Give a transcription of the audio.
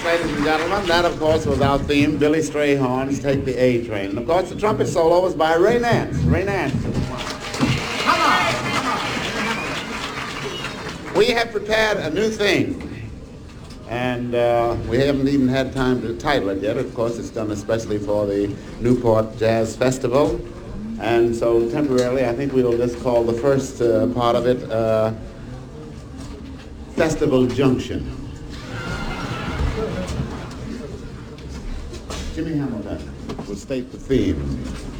ladies and gentlemen, that of course was our theme, Billy Strayhorn's Take the A Train. And of course the trumpet solo was by Ray Nance. Ray Nance. Come on. We have prepared a new thing. And we haven't even had time to title it yet. Of course, it's done especially for the Newport Jazz Festival. And so temporarily, I think we'll just call the first part of it Festival Junction. Jimmy Hamilton will state the theme.